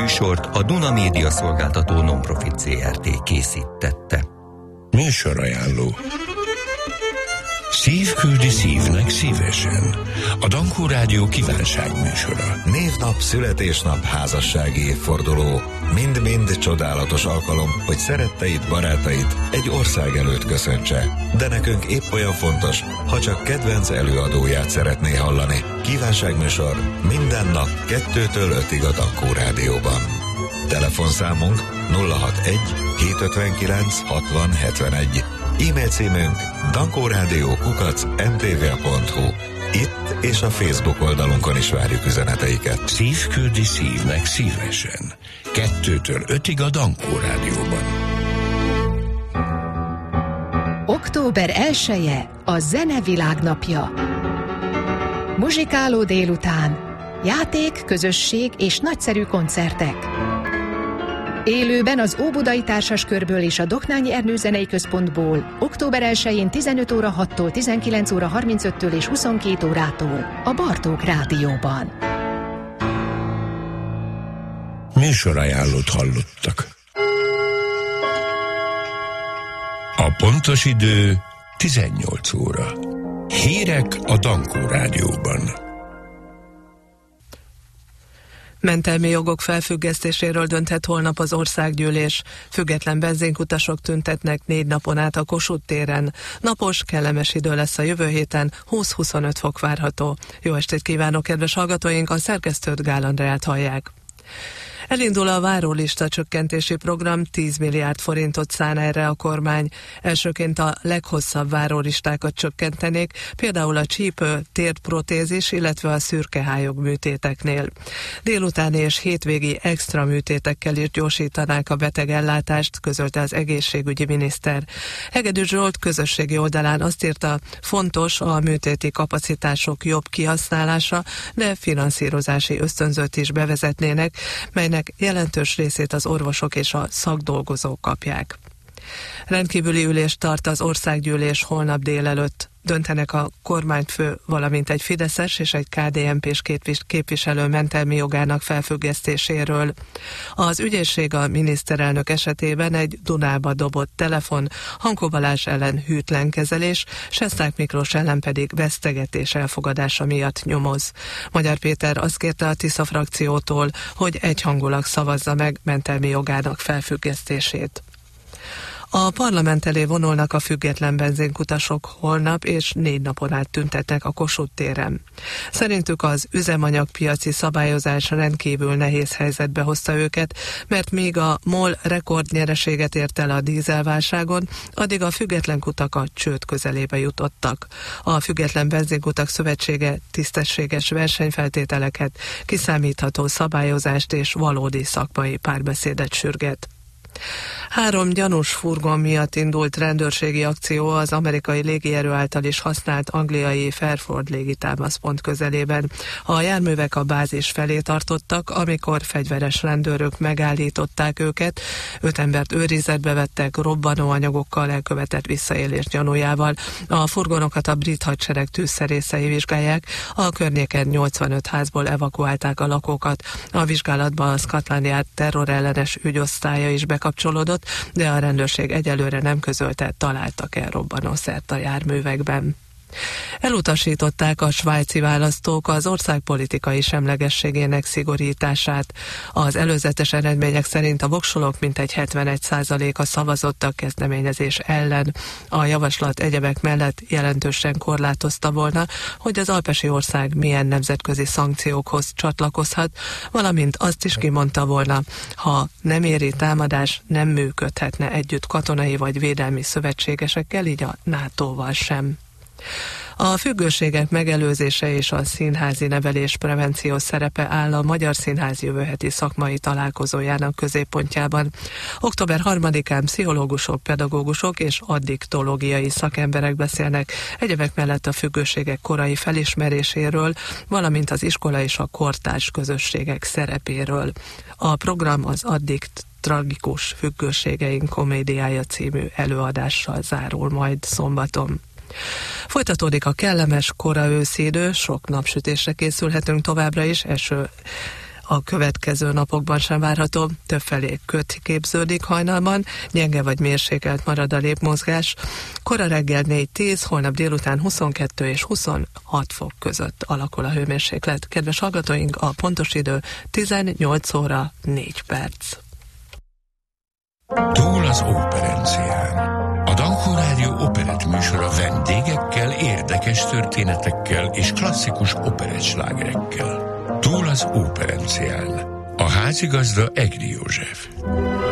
műsort a Duna Média Szolgáltató Non-Profit Zrt. Készítette. Műsorajánló. Szív küldi szívnek szívesen. A Dankó Rádió kívánságműsora. Névnap, születésnap, házassági évforduló. Mind-mind csodálatos alkalom, hogy szeretteid, barátait egy ország előtt köszöntse. De nekünk épp olyan fontos, ha csak kedvenc előadóját szeretné hallani. Kívánságműsor minden nap 2-től 5-ig a Dankó Rádióban. Telefonszámunk 061 759 60 71. E-mail címünk dankoradio@mtva.hu. Itt és a Facebook oldalunkon is várjuk üzeneteiket. Szív küldi szívnek szívesen. 2-től 5-ig a Dankó Rádióban. Október 1-e a Zene Világnapja. Muzsikáló délután, játék, közösség és nagyszerű koncertek. Élőben az Óbudai Társaskörből és a Doknányi Ernő Zenei Központból október 1-én 15 óra 6-tól 19 óra 35-től és 22 órától a Bartók Rádióban. Műsorajánlót hallottak. A pontos idő 18 óra. Hírek a Dankó Rádióban. Mentelmi jogok felfüggesztéséről dönthet holnap az országgyűlés. Független benzinkutasok tüntetnek 4 napon át a Kossuth téren. Napos, kellemes idő lesz a jövő héten, 20-25 fok várható. Jó estét kívánok, kedves hallgatóink, a szerkesztőt Gál Andreát hallják. Elindul a várólista csökkentési program, 10 milliárd forintot szán erre a kormány. Elsőként a leghosszabb várólistákat csökkentenék, például a csípő, térdprotézis, illetve a szürkehályog műtéteknél. Délutáni és hétvégi extra műtétekkel is gyorsítanák a betegellátást, közölte az egészségügyi miniszter. Hegedűs Zsolt közösségi oldalán azt írta, fontos a műtéti kapacitások jobb kihasználása, de finanszírozási ösztönzőt is bevezetnének, melynek jelentős részét az orvosok és a szakdolgozók kapják. Rendkívüli ülést tart az országgyűlés holnap délelőtt. Döntenek a kormányfő, valamint egy fideszes és egy KDNP-s képviselő mentelmi jogának felfüggesztéséről. Az ügyészség a miniszterelnök esetében egy Dunába dobott telefon, Hankó Balázs ellen hűtlen kezelés, Sesták Miklós ellen pedig vesztegetés elfogadása miatt nyomoz. Magyar Péter azt kérte a Tisza frakciótól, hogy egyhangulag szavazza meg mentelmi jogának felfüggesztését. A parlament elé vonulnak a független benzinkutasok holnap, és 4 napon át tüntetnek a Kossuth téren. Szerintük az üzemanyagpiaci szabályozás rendkívül nehéz helyzetbe hozta őket, mert míg a MOL rekordnyereséget ért el a dízelválságon, addig a független kutak a csőd közelébe jutottak. A Független Benzinkutak Szövetsége tisztességes versenyfeltételeket, kiszámítható szabályozást és valódi szakmai párbeszédet sürget. 3 gyanús furgon miatt indult rendőrségi akció az amerikai légierő által is használt angliai Fairford légitámaszpont közelében. A járművek a bázis felé tartottak, amikor fegyveres rendőrök megállították őket. 5 embert őrizetbe vettek robbanóanyagokkal elkövetett visszaélés gyanújával. A furgonokat a brit hadsereg tűzszerészei vizsgálják, a környéken 85 házból evakuálták a lakókat. A vizsgálatban a Scotland Yard terrorellenes ügyosztálya is bekapcsolódott, de a rendőrség egyelőre nem közölte, találtak-e robbanószert a járművekben. Elutasították a svájci választók az ország politikai semlegességének szigorítását. Az előzetes eredmények szerint a voksolók mintegy 71%-a szavazott a kezdeményezés ellen. A javaslat egyebek mellett jelentősen korlátozta volna, hogy az alpesi ország milyen nemzetközi szankciókhoz csatlakozhat, valamint azt is kimondta volna, ha nem éri támadás, nem működhetne együtt katonai vagy védelmi szövetségesekkel, így a NATO-val sem. A függőségek megelőzése és a színházi nevelés prevenció szerepe áll a Magyar Színház jövő heti szakmai találkozójának középpontjában. Október 3-án pszichológusok, pedagógusok és addiktológiai szakemberek beszélnek egyebek mellett a függőségek korai felismeréséről, valamint az iskola és a kortárs közösségek szerepéről. A program az addikt tragikus függőségeink komédiája című előadással zárul majd szombaton. Folytatódik a kellemes kora őszi idő, sok napsütésre készülhetünk továbbra is, eső A következő napokban sem várható, többfelé köd képződik hajnalban, gyenge vagy mérsékelt marad a lépmozgás. Kora reggel 4-10, holnap délután 22 és 26 fok között alakul a hőmérséklet. Kedves hallgatóink, a pontos idő 18 óra 4 perc. Túl az operencián. A Dankó Rádió operett műsora vendégekkel, érdekes történetekkel és klasszikus operettslágerekkel. Túl az operencián. A házigazda Egri József.